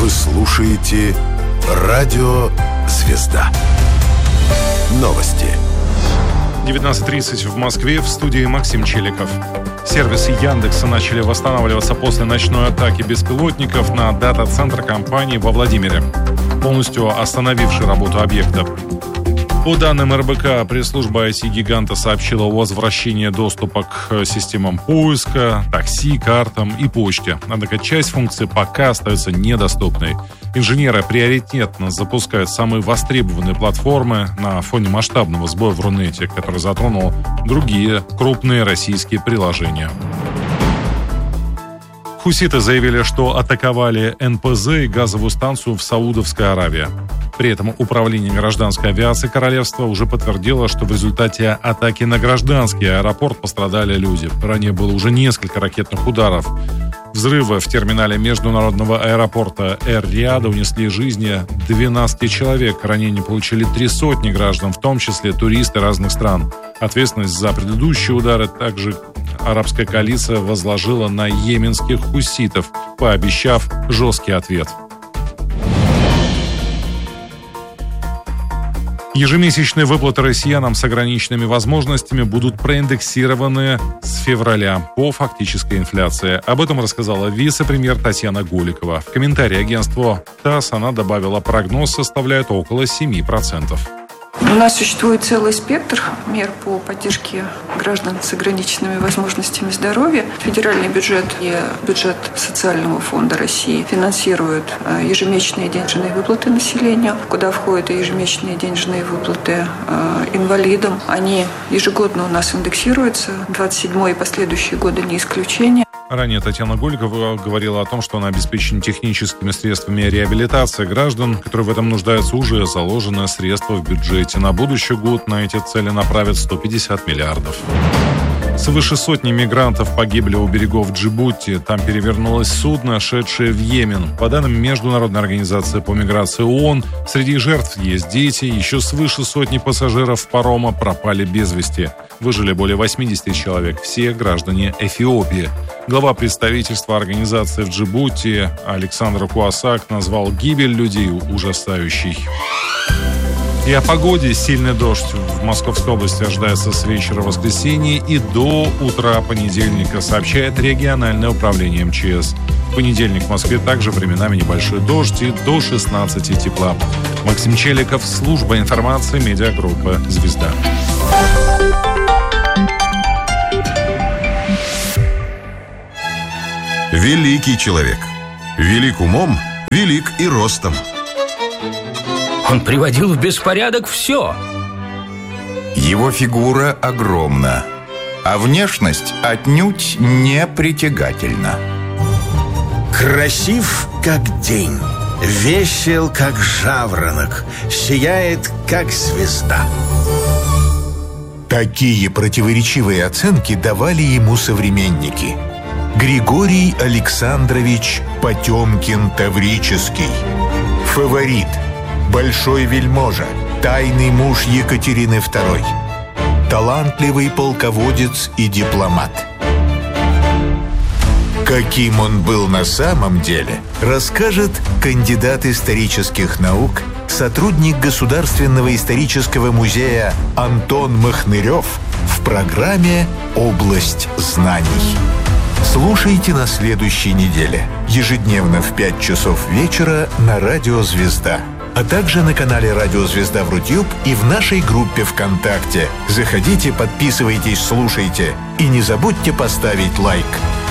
Вы слушаете Радио Звезда. Новости. 19:30 в Москве, в студии Максим Челиков. Сервисы Яндекса начали восстанавливаться после ночной атаки беспилотников на дата-центр компании во Владимире, полностью остановивший работу объекта. По данным РБК, пресс-служба IT-гиганта сообщила о возвращении доступа к системам поиска, такси, картам и почте. Однако часть функций пока остается недоступной. Инженеры приоритетно запускают самые востребованные платформы на фоне масштабного сбоя в Рунете, который затронул другие крупные российские приложения. Хуситы заявили, что атаковали НПЗ и газовую станцию в Саудовской Аравии. При этом Управление гражданской авиации королевства уже подтвердило, что в результате атаки на гражданский аэропорт пострадали люди. Ранее было уже несколько ракетных ударов. Взрывы в терминале международного аэропорта Эр-Рияда унесли жизни 12 человек. Ранения получили 300 граждан, в том числе туристы разных стран. Ответственность за предыдущие удары также арабская коалиция возложила на йеменских хуситов, пообещав жесткий ответ. Ежемесячные выплаты россиянам с ограниченными возможностями будут проиндексированы с февраля по фактической инфляции. Об этом рассказала вице-премьер Татьяна Голикова. В комментарии агентству ТАСС она добавила, прогноз составляет около 7%. У нас существует целый спектр мер по поддержке граждан с ограниченными возможностями здоровья. Федеральный бюджет и бюджет Социального фонда России финансируют ежемесячные денежные выплаты населению, куда входят и ежемесячные денежные выплаты инвалидам. Они ежегодно у нас индексируются, 27-й и последующие годы не исключение. Ранее Татьяна Голикова говорила о том, что на обеспечение техническими средствами реабилитации граждан, которые в этом нуждаются, уже заложено средства в бюджете. На будущий год на эти цели направят 150 миллиардов. Свыше сотни мигрантов погибли у берегов Джибути. Там перевернулось судно, шедшее в Йемен. По данным Международной организации по миграции ООН, среди жертв есть дети. Еще свыше сотни пассажиров парома пропали без вести. Выжили более 80 человек, все граждане Эфиопии. Глава представительства организации в Джибути Александр Куасак назвал гибель людей ужасающей. И о погоде. Сильный дождь в Московской области ожидается с вечера воскресенья и до утра понедельника, сообщает региональное управление МЧС. В понедельник в Москве также временами небольшой дождь и до 16 тепла. Максим Челиков, служба информации, медиагруппа «Звезда». Великий человек. Велик умом, велик и ростом. Он приводил в беспорядок все. Его фигура огромна, а внешность отнюдь не притягательна. Красив, как день, весел, как жаворонок, сияет, как звезда. Такие противоречивые оценки давали ему современники. Григорий Александрович Потемкин-Таврический. Фаворит. Большой вельможа, тайный муж Екатерины II, талантливый полководец и дипломат. Каким он был на самом деле, расскажет кандидат исторических наук, сотрудник Государственного исторического музея Антон Махнырев в программе «Область знаний». Слушайте на следующей неделе, ежедневно в 5 часов вечера на Радио Звезда. А также на канале «Радио Звезда» в Рутюб и в нашей группе ВКонтакте. Заходите, подписывайтесь, слушайте. И не забудьте поставить лайк.